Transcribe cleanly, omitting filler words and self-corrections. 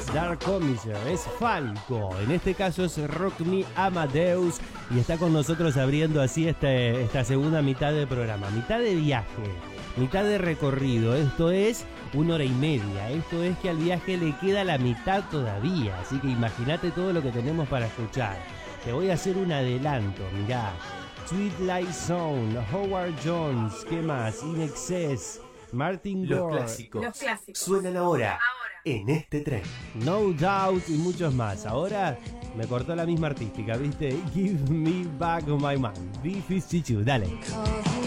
Dark Commissar, es Falco. En este caso es Rock Me Amadeus y está con nosotros abriendo así esta segunda mitad del programa. Mitad de viaje, mitad de recorrido. Esto es 1 hora y media. Esto es que al viaje le queda la mitad todavía. Así que imagínate todo lo que tenemos para escuchar. Te voy a hacer un adelanto, mirá. Sweet Light Zone, Howard Jones, ¿qué más? In Excess, Martin Gore. Los clásicos. Suenan ahora en este tren. No Doubt y muchos más. Ahora me cortó la misma artística, ¿viste? Give me back my man. B52, dale.